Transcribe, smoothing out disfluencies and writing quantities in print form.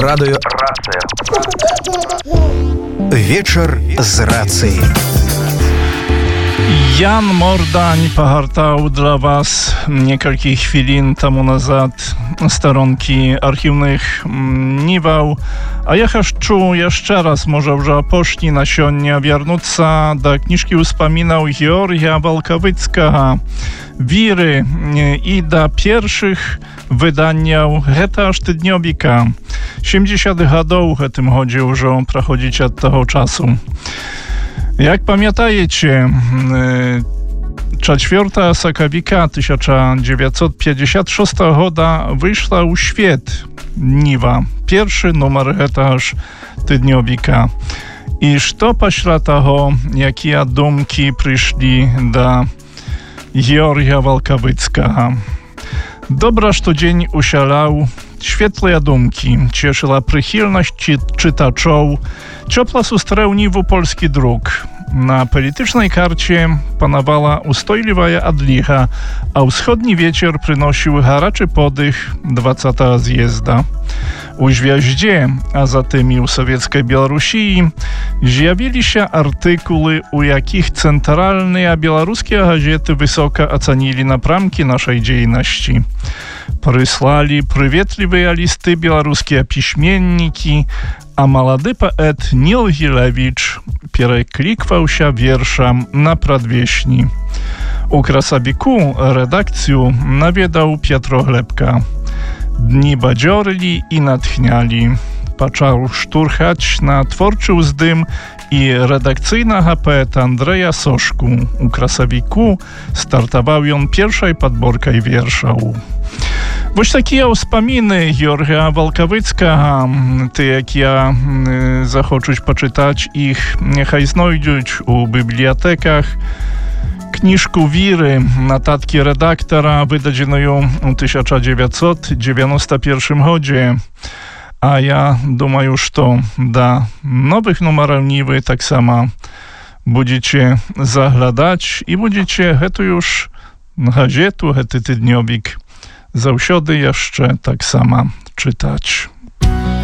Радыё «Рацыя». Вечар з рацыі. Jan Mordań pogartał dla Was niektóre chwilin temu nazad staronki archiwnych niwał, a ja chcę jeszcze raz, może już poszli na sionia wiernuться do kniżki uspominał Georgia Walkowycka Wiry i do pierwszych wydania heta sztydniowika. 70 lat o tym chodził, że on prochodzić od tego czasu. Jak pamiętajecie, 4 sakawika 1956 года wyszła u świat Niwa, pierwszy numer etaż tydniowika. I co pośle tego, jakie dumki przyszli do Georgia Walkowycka. Dobra, że dzień usialał, świetle dumki, cieszyła przychylność czytaczów, ciepła sustrał Niwu polski dróg. Na politycznej karcie panowała ustojliwa odlicha, a wschodni wieczór przynosił haraczy podych 20. zjezda. U Żwieździe, a zatem i u sowieckiej Białorusi, zjawili się artykuły, u jakich centralne a białoruskie gazety wysoko ocenili napramki naszej dziejności. Прислали приветливые listy białoruskie piśmienniki, a młody poet Nil Gilewicz przeklikwał się wierszem na Pradwieśni. U Krasabiku redakcję nawiedał Pietro Glebka. Dni badziorli i natchniali. Począł szturchać na twórczy uzdym i redakcyjnego poeta Andrzeja Soszku. U Krasabiku startował on pierwszej podborkaj wierszał. Właśnie takie wspominy Georgia Walkowycka, te jak ja zachoczuć poczytać ich, niechaj znajdzieć u bibliotekach. Kniżku Wiry, notatki redaktora, wydadziono ją w 1991 chodzie. A ja думаю, że do nowych numerów Niwy tak samo będziecie zaglądać i będziecie tu już gazetu, tydniowik zawsiody jeszcze tak samo czytać.